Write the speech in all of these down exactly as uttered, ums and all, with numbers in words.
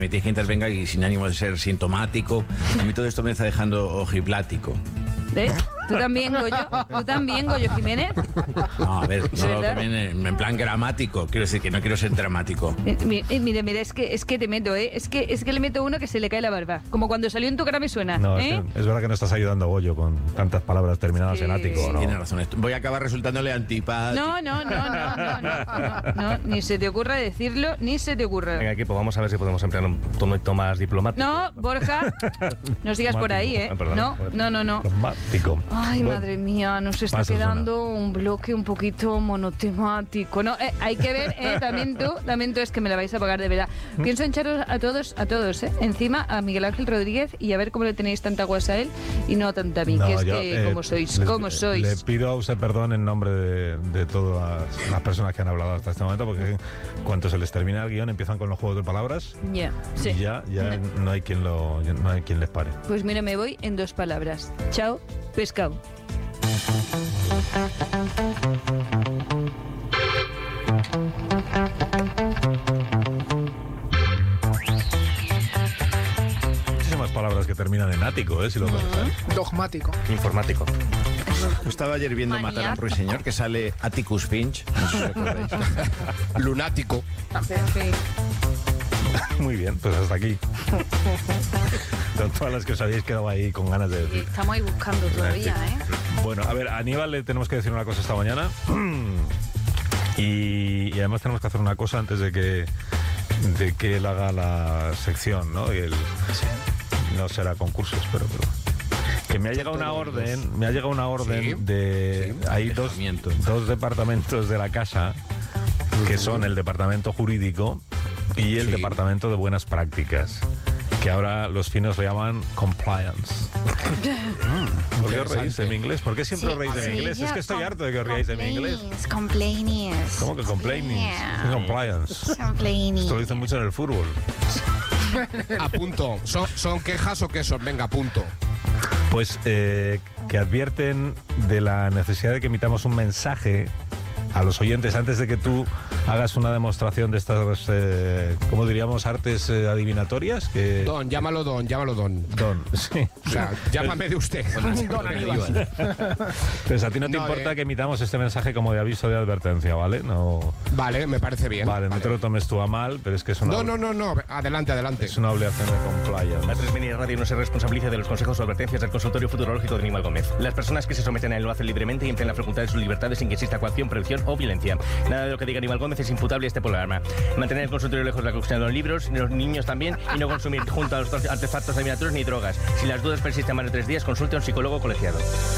permitís que intervenga y sin ánimo de ser sintomático. A mí todo esto me está dejando ojiplático. ¿Ves? ¿Tú también, Goyo? ¿Tú también, Goyo Jiménez? No, a ver, no, ¿Verdad? también en, en plan gramático. Quiero decir que no quiero ser dramático. Eh, mi- eh, Mira, mira, es que, es que te meto, ¿eh? Es que, es que le meto uno que se le cae la barba. Como cuando salió en Tu cara me suena, No, ¿eh? es, que es verdad que no estás ayudando, Goyo, con tantas palabras terminadas Sí. en ático, ¿no? Tienes razón. esto- Voy a acabar resultándole antipático. No, no, no, no, no, no, no, no, ni se te ocurra decirlo, ni se te ocurra. Venga, equipo, vamos a ver si podemos emplear un tono más diplomático. No, Borja, no sigas por ahí, ¿eh? Ah, perdón. No, no, no, no. Diplomático. Ay, Bueno, madre mía, nos está Más os quedando un bloque un poquito monotemático. No, eh, hay que ver, eh, también tú, también tú es que me la vais a pagar de verdad. Pienso en echaros a todos, a todos, ¿eh? Encima a Miguel Ángel Rodríguez y a ver cómo le tenéis tanta guasa a él y no tanta a mí, no, que es yo, que, eh, ¿cómo sois? les- ¿Cómo sois? Le pido a usted perdón en nombre de, de todas las personas que han hablado hasta este momento, porque cuando se les termina el guión empiezan con los juegos de palabras Ya, sí. y ya, ya no hay quien lo, no hay quien les pare. Pues mira, me voy en dos palabras. Chao, pescado. Muchísimas palabras que terminan en ático, ¿eh? Si lo pensáis. Dogmático. Informático. Yo estaba ayer viendo Maniaco. Matar a un ruiseñor que sale Atticus Finch. No sé si recordáis. Lunático. Sí. Muy bien, pues hasta aquí. Son todas las que os habéis quedado ahí con ganas de decir. Estamos ahí buscando todavía, ¿eh? Bueno, a ver, a Aníbal le tenemos que decir una cosa esta mañana. Y, y además tenemos que hacer una cosa antes de que, de que él haga la sección, ¿no? Y él, no será concurso, espero, pero... Que me ha llegado una orden, me ha llegado una orden Sí, de... sí. Hay dos, Alejamiento. dos departamentos de la casa, que son el departamento jurídico y el Sí. departamento de buenas prácticas, que ahora los finos lo llaman compliance. ¿Por qué os reís de mi inglés? ¿Por qué siempre os reís de mi inglés? Es que estoy harto de que os reáis de mi inglés. Complainings. ¿Cómo que complaining? Yeah. Compliance. Complaining. Esto lo dicen mucho en el fútbol. A punto. ¿Son, son quejas o qué son? Venga, punto. Pues eh, que advierten de la necesidad de que emitamos un mensaje a los oyentes antes de que tú hagas una demostración de estas, eh, ¿cómo diríamos? Artes eh, adivinatorias. Que... Don, llámalo Don, llámalo Don. Don, sí. O sea, llámame de usted. Don Aníbal. Pues a ti no te No, importa eh. que emitamos este mensaje como de aviso de advertencia, ¿vale? No, Vale, me parece bien. vale, no te lo tomes tú a mal, pero es que es una, No, no, no, no. Adelante, adelante. es una obligación de compliance. La tres Media Radio no se responsabiliza de los consejos o advertencias del consultorio futurológico de Aníbal Gómez. Las personas que se someten a él lo hacen libremente y emplean la facultad de sus libertades sin que exista coacción, prohibición o violencia. Nada de lo que diga Aníbal Gómez es imputable a este programa. Mantener el consultorio lejos de la consumición de los libros, de los niños también, y no consumir junto a los artefactos adivinatorios ni drogas. Si las dudas persisten más de tres días, consulte a un psicólogo colegiado.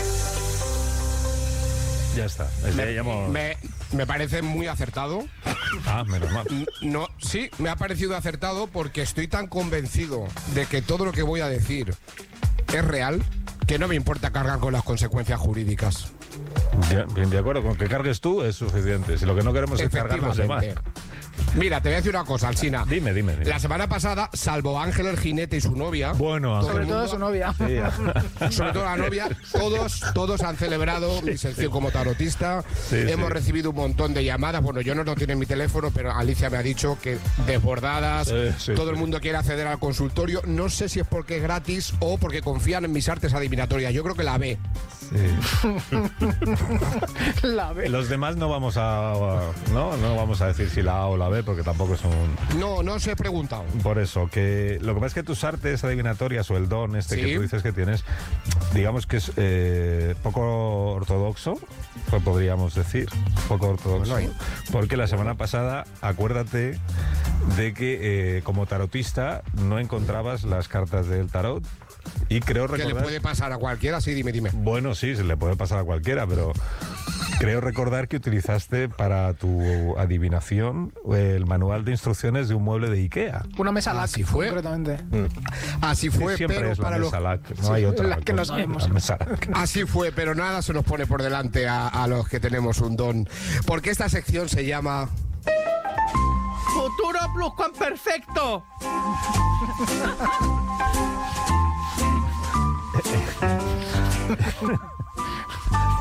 Ya está. Es Me, ya llamo- me- me parece muy acertado. Ah, menos mal. N- No, sí, me ha parecido acertado porque estoy tan convencido de que todo lo que voy a decir es real que no me importa cargar con las consecuencias jurídicas. Ya, bien, de acuerdo, con que cargues tú es suficiente. Si lo que no queremos es cargar los demás. Efectivamente. Mira, te voy a decir una cosa, Alsina. Dime, dime. dime. La semana pasada, salvo Ángel el jinete y su novia, Bueno, todo el Ángel. mundo- su novia. Sí, sobre todo la novia, todos, todos han celebrado mi sección como tarotista. Sí, Hemos sí. recibido un montón de llamadas. Bueno, yo no lo tengo en mi teléfono, pero Alicia me ha dicho que desbordadas, Sí, sí, todo sí. el mundo quiere acceder al consultorio. No sé si es porque es gratis o porque confían en mis artes adivinatorias. Yo creo que la B. sí. La ve. Los demás no vamos a no no vamos a decir si la A o la B porque tampoco es un No, no os he preguntado. por eso que lo que pasa es que tus artes adivinatorias o el don este Sí. que tú dices que tienes, digamos que es eh, poco ortodoxo, pues podríamos decir poco ortodoxo, Bueno, porque la semana pasada acuérdate de que eh, como tarotista no encontrabas las cartas del tarot y creo Que le recordar puede pasar a cualquiera, sí, dime, dime. bueno, sí, se le puede pasar a cualquiera, pero creo recordar que utilizaste para tu adivinación el manual de instrucciones de un mueble de IKEA. Una mesa LAC, Así fue. concretamente. Así fue, Siempre pero es la para los mesa LAC, no hay otra. la que no sabemos. La mesa LAC. Así fue, pero nada se nos pone por delante a, a los que tenemos un don. Porque esta sección se llama... Futuro pluscuamperfecto.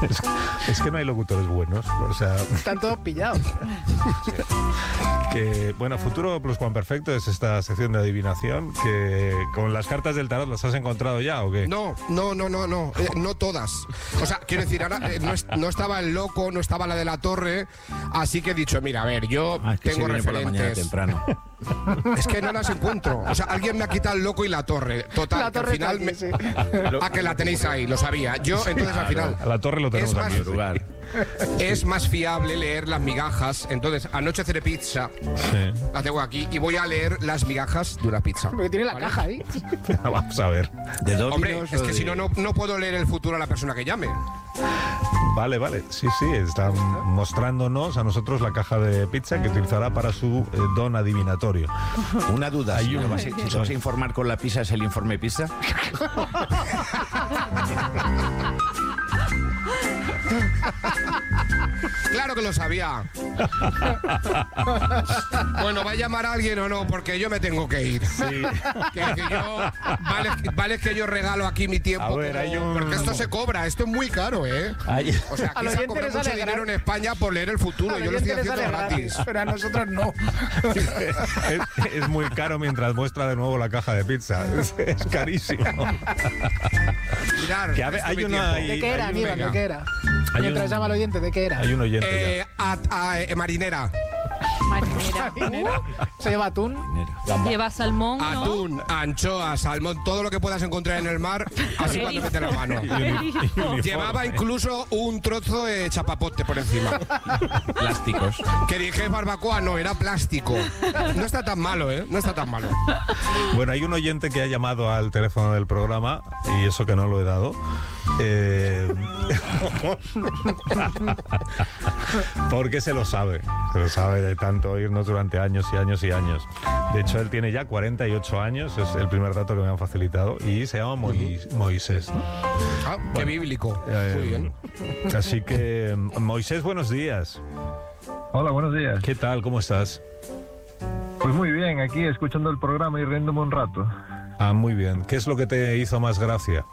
Es, es que no hay locutores buenos. O sea, Están todos pillados. que, bueno, Futuro Pluscuamperfecto es esta sección de adivinación que con las cartas del tarot las has encontrado ya, ¿o qué? No, no, no, no, no, eh, no todas. O sea, quiero decir, ahora eh, no, es- no estaba el loco, no estaba la de la torre, así que he dicho, mira, a ver, yo Ah, es que tengo se viene por la mañana referentes. temprano. Es que no las encuentro. O sea, alguien me ha quitado el loco y la torre. Total, La que al torre final está me... aquí, sí. Ah, que la tenéis ahí, lo sabía. Yo, entonces al final. A la torre lo tenemos Es más- aquí. Lugar. Es más fiable leer las migajas. Entonces, anoche haré pizza, Sí. la tengo aquí, y voy a leer las migajas de una pizza. Porque tiene la ¿Vale? caja ahí. Vamos a ver. ¿De dominos Hombre, o es que de- si no, no, no puedo leer el futuro a la persona que llame. Vale, vale. Sí, sí, está mostrándonos a nosotros la caja de pizza que utilizará para su eh, don adivinatorio. Una duda, Hay si un- te vas, a- si te vas a informar con la pizza, ¿es el informe pizza? Claro que lo sabía. Bueno, ¿va a llamar a alguien o no? Porque yo me tengo que ir. Que, que yo, vale, vale que yo regalo aquí mi tiempo. A ver, como- hay un- Porque esto se cobra, esto es muy caro, ¿eh? Ay, O sea, Al aquí se oyente cobra le mucho sale dinero en gratis. España por leer el futuro. Al Yo lo estoy oyente le haciendo sale gratis. Pero a nosotros no. es, es muy caro mientras muestra de nuevo la caja de pizza. Es, es carísimo. Mirar, Que a ver, este hay mi una- tiempo. ¿De qué era, Hay un- Aníbal? ¿De venga. qué era? Hay Mientras un- llama al oyente, ¿de qué era? Hay un oyente Eh, a- a- eh, marinera. Marinera. Se lleva atún. Lleva salmón, ¿no? Atún, anchoa, salmón, todo lo que puedas encontrar en el mar, así cuando mete la mano. y un- y un uniforme. Llevaba incluso un trozo de chapapote por encima. plásticos. Que dije barbacoa, no, era plástico. No está tan malo, ¿eh? No está tan malo. Bueno, hay un oyente que ha llamado al teléfono del programa, y eso que no lo he dado. Eh, porque se lo sabe, se lo sabe de tanto oírnos durante años y años y años. De hecho, él tiene ya cuarenta y ocho años, es el primer dato que me han facilitado, y se llama Mois- Moisés, ¿no? Ah, qué bíblico. Eh, Muy bien. Así que, Moisés, buenos días. Hola, buenos días. ¿Qué tal? ¿Cómo estás? Pues muy bien, aquí escuchando el programa y riéndome un rato. Ah, muy bien. ¿Qué es lo que te hizo más gracia?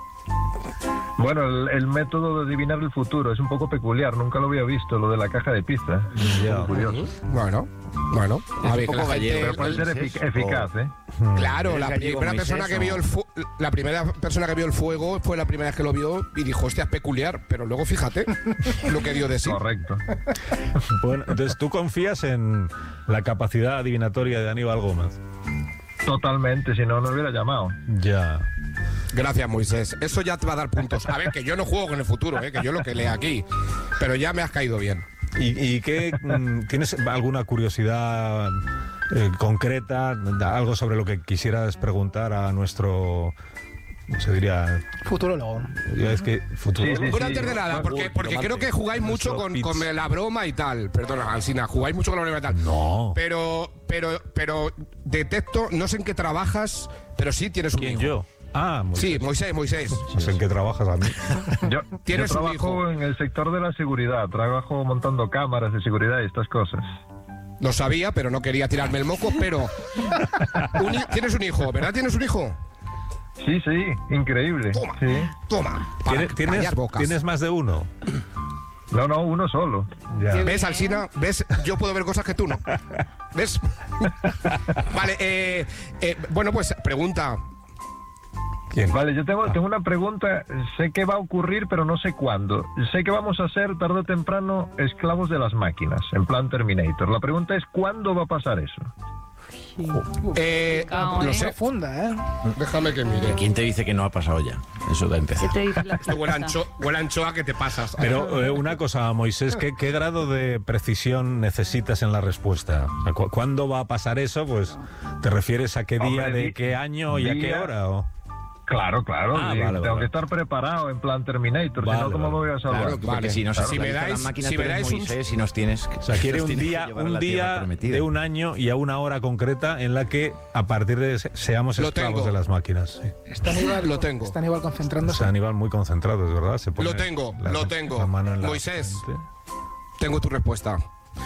Bueno, el, el método de adivinar el futuro es un poco peculiar, nunca lo había visto, lo de la caja de pizza. Ya. Muy curioso. Bueno, bueno. A ver, que la gente- Pero puede ser efic- eficaz, ¿eh? Claro, ¿Eres la gallego, primera Moisés, persona que o? vio el fu- la primera persona que vio el fuego fue la primera vez que lo vio y dijo, hostia, es peculiar, pero luego fíjate lo que dio de sí. Correcto. Bueno, entonces, ¿tú confías en la capacidad adivinatoria de Aníbal Gómez? Totalmente, si no, no hubiera llamado. Ya. Gracias, Moisés. Eso ya te va a dar puntos. A ver, que yo no juego con el futuro, ¿eh? Que yo lo que leo aquí. Pero ya me has caído bien. ¿Y, y qué, mm, tienes alguna curiosidad eh, concreta, algo sobre lo que quisieras preguntar a nuestro, ¿cómo se diría? Futurólogo. Es que futuro. Sí, sí, Bueno, sí. antes de nada, porque, porque creo que jugáis mucho con, con la broma y tal. Perdona, Alsina, jugáis mucho con la broma y tal. No. Pero, pero, pero detecto, no sé en qué trabajas, pero sí tienes un ¿Quién, hijo. yo? Ah, Moisés. Sí, Moisés, Moisés. No sé en qué trabajas a mí. Yo, Tienes yo un trabajo hijo. en el sector de la seguridad, trabajo montando cámaras de seguridad y estas cosas. Lo sabía, pero no quería tirarme el moco, pero... Un hi- tienes un hijo, ¿verdad? ¿Tienes un hijo? Sí, sí, increíble. Toma, Sí. toma. Para ¿Tienes, tienes, callar bocas. ¿Tienes más de uno? No, no, uno solo. Ya. ¿Ves, Alsina? ¿Ves? Yo puedo ver cosas que tú no. ¿Ves? Vale, eh, eh, bueno, pues pregunta. ¿Quién? Vale, yo tengo, tengo una pregunta. Sé que va a ocurrir, pero no sé cuándo. Sé que vamos a ser tarde o temprano esclavos de las máquinas, en plan Terminator. La pregunta es, ¿cuándo va a pasar eso? Eh, Complicado, lo ¿eh? sé. Profunda, ¿eh? Déjame que mire. ¿Quién te dice que no ha pasado ya? Eso da a ¿Qué empezar. te dice la Esto huele a, pizza? ancho- huele a anchoa que te pasas. Pero eh, una cosa, Moisés, ¿qué, ¿qué grado de precisión necesitas en la respuesta? O sea, cu- ¿Cuándo va a pasar eso? Pues, ¿te refieres a qué día, Hombre, de di- qué año y a qué día- hora? ¿O? Claro, claro. Ah, y vale, tengo vale. que estar preparado en plan Terminator, Vale, si no, ¿cómo vale. me voy a salvar? Claro, porque Vale. si nos Claro. si me las dais, máquinas, si tú me eres dais un- Moisés y nos tienes, O sea, quiere nos un tienes que día, llevar a un la tierra día prometida. de un año y a una hora concreta en la que a partir de ese seamos Lo esclavos tengo. de las máquinas. Sí. Está Aníbal, Lo tengo. Está Aníbal O concentrándose. sea, Aníbal muy concentrado, es verdad. Se pone Lo tengo, la- lo tengo. la mano en la Moisés. frente. Tengo tu respuesta.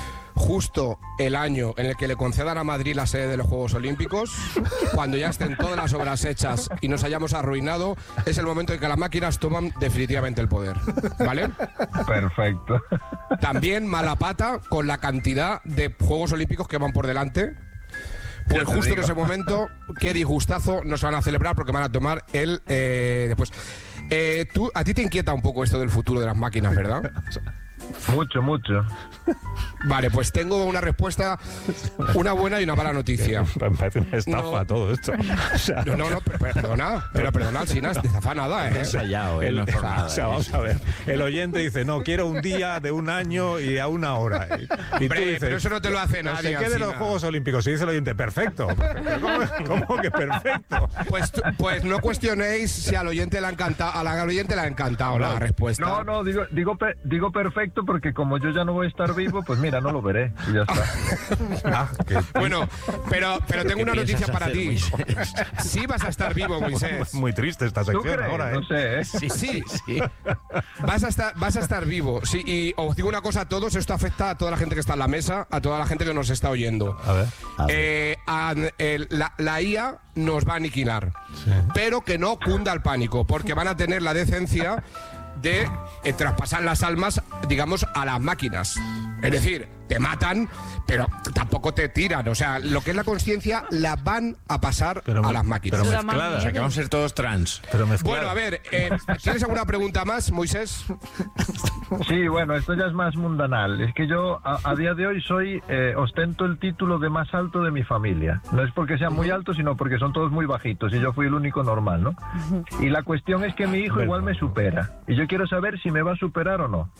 justo el año en el que le concedan a Madrid la sede de los Juegos Olímpicos, cuando ya estén todas las obras hechas y nos hayamos arruinado, es el momento en que las máquinas toman definitivamente el poder, ¿vale? Perfecto. También mala pata con la cantidad de Juegos Olímpicos que van por delante. Pues justo en ese momento, qué disgustazo nos van a celebrar porque van a tomar el eh, después. Eh, tú, a ti te inquieta un poco esto del futuro de las máquinas, ¿verdad? Mucho, mucho. Vale, pues tengo una respuesta, una buena y una mala noticia. Me parece una estafa No. todo esto. O sea, No, no, no, pero, pero perdona, pero perdona, Alsina, de zafa nada, ¿eh? ensayado, ¿eh? el- No es por nada, o sea, ¿eh? vamos a ver. El oyente dice, no, quiero un día de un año y a una hora. Y, y tú Hombre, dices, pero eso no te lo hace no nadie, sé qué de los Alsina. Juegos Olímpicos. Y dice el oyente, perfecto. Pero ¿Cómo, cómo que perfecto? Pues, tú- pues no cuestionéis si al oyente le ha encantado, a la al oyente le ha encantado la respuesta. No, no, digo, digo, pe- digo perfecto porque como yo ya no voy a estar vivo, pues mira, no lo veré. Y ya está. Ah, que- Bueno, pero, pero tengo ¿Qué una noticia piensas para hacer, ti. Moisés? Sí vas a estar vivo, Moisés. muy triste esta ¿Tú sección crees? ahora, ¿eh? No sé, ¿eh? Sí, sí, Sí. Vas a estar, vas a estar vivo. Sí, y os digo una cosa a todos, esto afecta a toda la gente que está en la mesa, a toda la gente que nos está oyendo. A ver. Eh, a- el- la, la I A nos va a aniquilar, pero que no cunda el pánico, porque van a tener la decencia de eh, traspasar las almas, digamos, a las máquinas. Es decir, te matan, pero tampoco te tiran. O sea, lo que es la conciencia la van a pasar Pero a me- las máquinas. pero Dura más mezclada. O sea, que vamos a ser todos trans. Pero mezclado. Bueno, a ver, eh, ¿tienes alguna pregunta más, Moisés? Sí, bueno, esto ya es más mundanal. Es que yo a, a día de hoy soy, eh, ostento el título de más alto de mi familia. No es porque sean muy altos, sino porque son todos muy bajitos y yo fui el único normal, ¿no? Y la cuestión es que mi hijo igual me supera. Y yo quiero saber si me va a superar o no.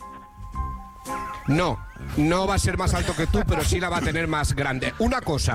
No, no va a ser más alto que tú, pero sí la va a tener más grande. Una cosa.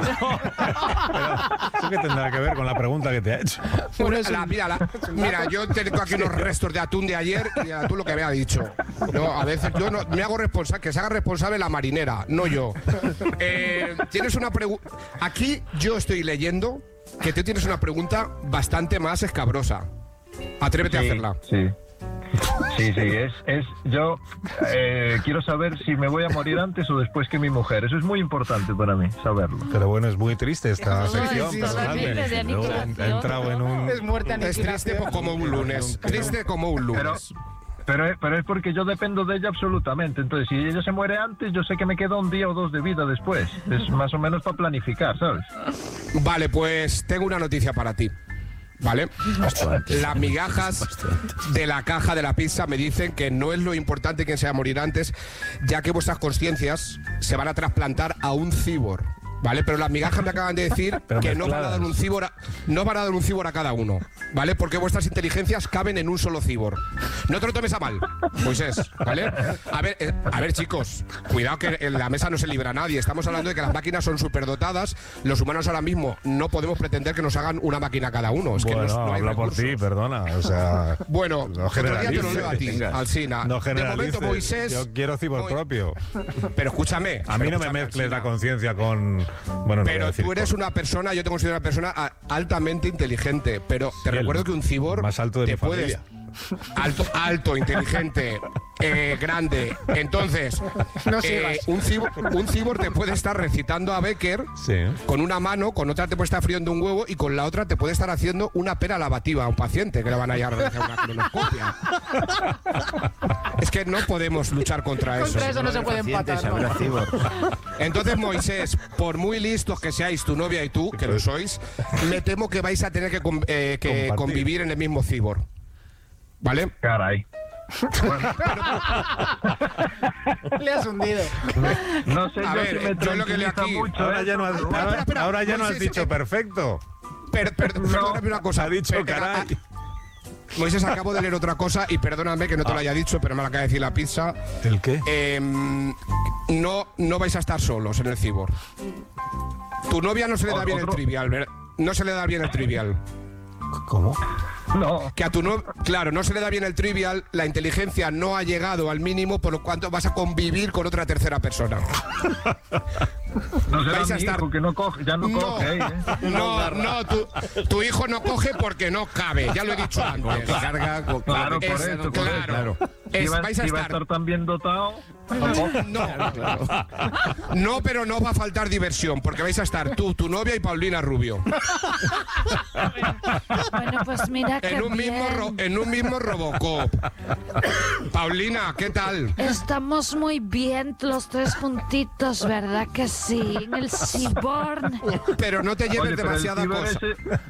¿Eso qué tendrá que ver con la pregunta que te ha hecho? Una- la- mira, la- mira, yo tengo aquí unos restos de atún de ayer y el atún lo que me ha dicho. No, a veces yo no, me hago responsable, que se haga responsable la marinera, no yo. Eh, tienes una pregunta. Aquí yo estoy leyendo que tú tienes una pregunta bastante más escabrosa. Atrévete a hacerla. Sí. Sí, sí, es, es yo eh, quiero saber si me voy a morir antes o después que mi mujer. Eso es muy importante para mí, saberlo. Pero bueno, es muy triste esta Sí, sección. sí, perdonadme. totalmente, de Luego aniquilación, ha entrado en un... Es muerte Es triste aniquilación. como un lunes. Triste como un Pero, lunes. pero, pero es porque yo dependo de ella absolutamente. Entonces, si ella se muere antes, yo sé que me queda un día o dos de vida después. Es más o menos para planificar, ¿sabes? Vale, pues tengo una noticia para ti. ¿Vale? Las migajas de la caja de la pizza me dicen que no es lo importante que sea morir antes, ya que vuestras conciencias se van a trasplantar a un cibor. ¿Vale? Pero las migajas me acaban de decir Pero que no van a mezcladas. dar un cibor a, no van a dar un cibor a cada uno, ¿vale? Porque vuestras inteligencias caben en un solo cibor. No te lo tomes a mal, Moisés, ¿vale? A ver, eh, a ver, chicos, cuidado que en la mesa no se libra nadie. Estamos hablando de que las máquinas son superdotadas. Los humanos ahora mismo no podemos pretender que nos hagan una máquina cada uno. Es que Bueno, no, no hay habla por recursos. ti, perdona. O sea... Bueno, No otro día te lo generalices. leo a ti, Venga. Alsina. No de generalices. momento, Moisés... Yo quiero cibor Mo- propio. Pero escúchame. A mí pero no me escúchame, mezcles la Alsina. conciencia con... Bueno, no voy a Pero decir tú eres con- una persona, yo te considero una persona a- altamente inteligente, pero te Sí, el recuerdo que un cibor más alto de te mi puedes familia. alto, alto, inteligente, eh, grande. Entonces, No eh, sigas. un cibor, un cibor te puede estar recitando a Becker Sí. con una mano, con otra te puede estar friendo un huevo y con la otra te puede estar haciendo una pera lavativa a un paciente que le van a ir a realizar una colonoscopia. Es que no podemos luchar contra eso. Contra eso no se puede Pacientes, empatar. habrá ¿no? cibor. Entonces, Moisés, por muy listos que seáis tu novia y tú, que lo sois, me temo que vais a tener que, con- eh, que Compartir. convivir en el mismo cibor. ¿Vale? Caray. Le has hundido. No sé A yo ver, si me yo lo que leo tranquiliza aquí- mucho. Ahora ¿eh? ya no has, Espera, ahora, espera, espera. ahora ya no has Moisés, dicho eh, perfecto. Per- per- perdóname una cosa. Ha dicho Per- caray. Moisés, acabo de leer otra cosa y perdóname que no te lo haya dicho, pero me la acaba de decir la pizza. ¿El qué? Em, no, no vais a estar solos en el cibor. Tu novia no se le da bien el Otro- trivial, ¿verdad? No se le da bien el trivial. ¿Cómo? No. Que a tu no, claro, no se le da bien el trivial, la inteligencia no ha llegado al mínimo, por lo cuanto vas a convivir con otra tercera persona. No será Vais a mi estar- hijo que no coge, ya no, No, coge, ¿eh? no, no, tu, tu hijo no coge porque no cabe, ya lo he dicho antes. Que carga con- Claro, por Es- eso, por claro. eso. Es- va, vais a si va a estar- estar tan bien dotado. No, no, pero no va a faltar diversión, porque vais a estar tú, tu novia y Paulina Rubio. Bueno, pues mira que En un mismo, bien. ro- en un mismo Robocop. Paulina, ¿qué tal? Estamos muy bien los tres puntitos, ¿verdad que sí? En el Seaborn. Pero no te lleves Oye, pero el demasiada ciber cosa. ese-